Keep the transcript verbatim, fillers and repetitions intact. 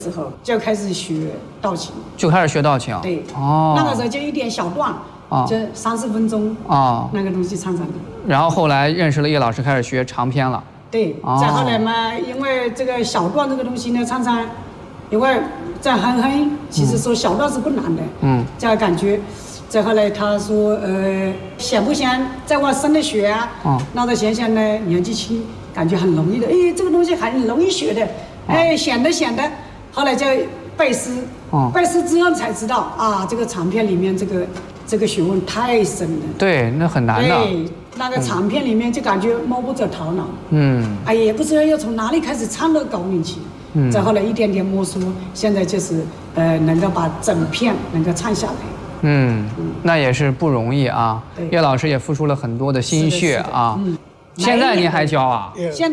之后就开始学道琴， 就开始学道琴。 对， 哦， 那个时候就一点小段， 哦， 就三四分钟， 哦， 那个东西唱唱的。 然后后来认识了叶老师，开始学长篇了。 对， 哦、 再后来嘛，因为这个小段这个东西呢，常常因为在哼哼，其实说小段是不难的，嗯，这样感觉。再后来他说，呃，想不想再往深的学啊？哦，那他想想呢，年纪轻，感觉很容易的，哎，这个东西很容易学的，哎，想的想的。后来就背诗，哦、背诗之后才知道啊，这个长篇里面这个这个学问太深了。 对，那很难的。 对，那个长篇里面就感觉摸不着头脑。嗯，哎，也不知道要从哪里开始唱到高明起。嗯，再后来一点点摸索，现在就是呃，能够把整篇能够唱下来。 嗯，那也是不容易啊。叶老师也付出了很多的心血啊。嗯，现在您还教啊？ 现